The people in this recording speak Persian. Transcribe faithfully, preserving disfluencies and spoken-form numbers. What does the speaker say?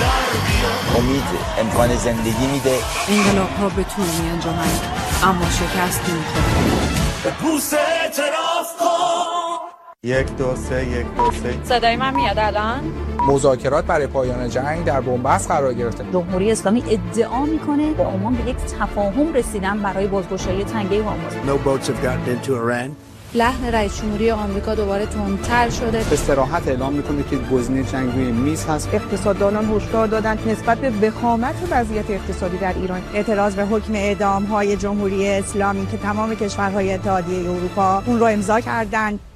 امید امکان زندگی میده. انقلاب ها به طول می انجامند اما شکست نمی‌خورند. به پوست اعتراف کن. یک دو سه یک دو سه. صدای من میاد الان؟ مذاکرات برای پایان جنگ در بنبست قرار گرفته. جمهوری اسلامی ادعا میکنه با عمان به یک تفاهم رسیدن برای بازگشایی تنگه هرمز. No boats have gotten into Iran. لحن رئیس جمهوری آمریکا دوباره تندتر شده. به صراحت اعلام میکنه که گزینه جنگ روی میز هست. اقتصاددانان هشدار دادند نسبت به وخامت وضعیت اقتصادی در ایران اعتراض به حکم اعدام های جمهوری اسلامی که تمام کشورهای اتحادیه اروپا اون رو امضا کردند